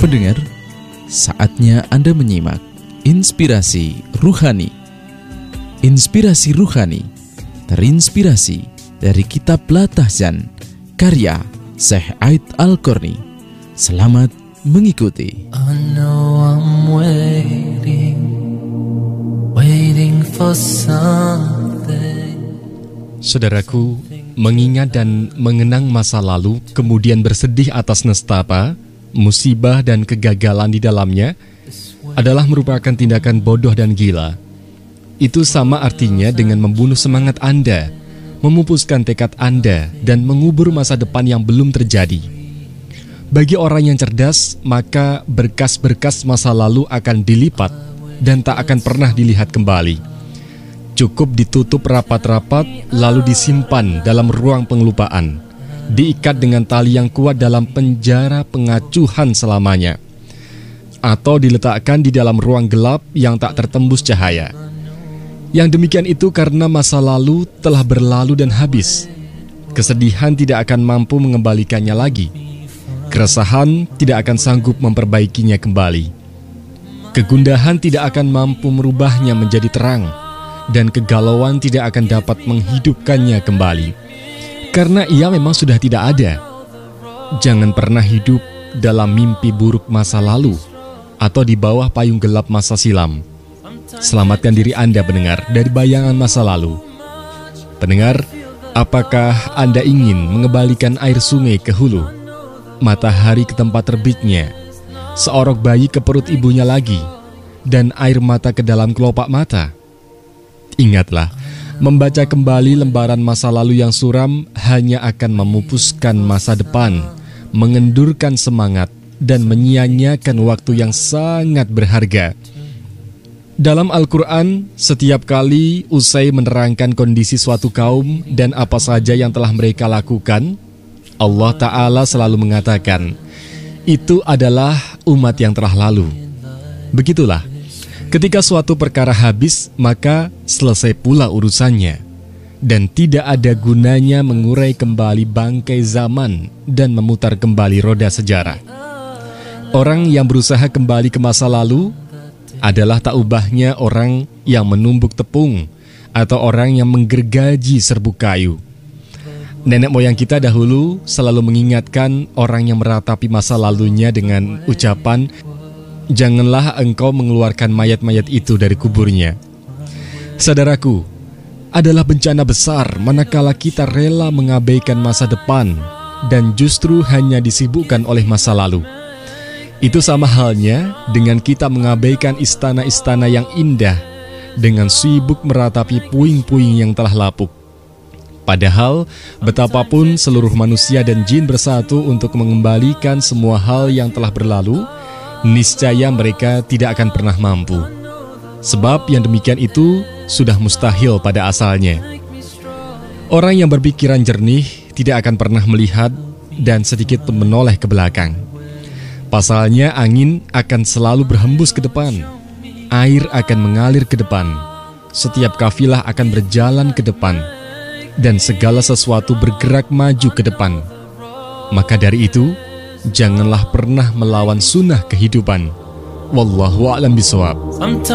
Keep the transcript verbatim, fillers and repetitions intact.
Pendengar, saatnya Anda menyimak Inspirasi Ruhani. Inspirasi Ruhani terinspirasi dari Kitab Latahzan karya Syekh Aid Al-Qarni. Selamat mengikuti. I know I'm waiting, waiting for something. Saudaraku, mengingat dan mengenang masa lalu, kemudian bersedih atas nestapa, musibah dan kegagalan di dalamnya adalah merupakan tindakan bodoh dan gila. Itu sama artinya dengan membunuh semangat Anda, memupuskan tekad Anda, dan mengubur masa depan yang belum terjadi. Bagi orang yang cerdas, maka berkas-berkas masa lalu akan dilipat dan tak akan pernah dilihat kembali. Cukup ditutup rapat-rapat lalu disimpan dalam ruang pengelupaan, diikat dengan tali yang kuat dalam penjara pengacuhan selamanya, atau diletakkan di dalam ruang gelap yang tak tertembus cahaya. Yang demikian itu karena masa lalu telah berlalu dan habis. Kesedihan tidak akan mampu mengembalikannya lagi. Keresahan tidak akan sanggup memperbaikinya kembali. Kegundahan tidak akan mampu merubahnya menjadi terang, dan kegalauan tidak akan dapat menghidupkannya kembali. Karena ia memang sudah tidak ada. Jangan pernah hidup dalam mimpi buruk masa lalu atau di bawah payung gelap masa silam. Selamatkan diri Anda, pendengar, dari bayangan masa lalu. Pendengar, apakah Anda ingin mengembalikan air sungai ke hulu, matahari ke tempat terbitnya, seorok bayi ke perut ibunya lagi, dan air mata ke dalam kelopak mata? Ingatlah, membaca kembali lembaran masa lalu yang suram hanya akan memupuskan masa depan, mengendurkan semangat, dan menyia-nyiakan waktu yang sangat berharga. Dalam Al-Quran, setiap kali usai menerangkan kondisi suatu kaum dan apa saja yang telah mereka lakukan, Allah Ta'ala selalu mengatakan, itu adalah umat yang telah lalu. Begitulah, ketika suatu perkara habis, maka selesai pula urusannya. Dan tidak ada gunanya mengurai kembali bangkai zaman dan memutar kembali roda sejarah. Orang yang berusaha kembali ke masa lalu adalah tak ubahnya orang yang menumbuk tepung atau orang yang menggergaji serbuk kayu. Nenek moyang kita dahulu selalu mengingatkan orang yang meratapi masa lalunya dengan ucapan, janganlah engkau mengeluarkan mayat-mayat itu dari kuburnya. Saudaraku, adalah bencana besar manakala kita rela mengabaikan masa depan dan justru hanya disibukkan oleh masa lalu. Itu sama halnya dengan kita mengabaikan istana-istana yang indah dengan sibuk meratapi puing-puing yang telah lapuk. Padahal, betapapun seluruh manusia dan jin bersatu untuk mengembalikan semua hal yang telah berlalu, niscaya mereka tidak akan pernah mampu. Sebab yang demikian itu sudah mustahil pada asalnya. Orang yang berpikiran jernih tidak akan pernah melihat dan sedikit pun menoleh ke belakang. Pasalnya angin akan selalu berhembus ke depan, air akan mengalir ke depan, setiap kafilah akan berjalan ke depan, dan segala sesuatu bergerak maju ke depan. Maka dari itu, janganlah pernah melawan sunnah kehidupan. Wallahu a'lam bishawab.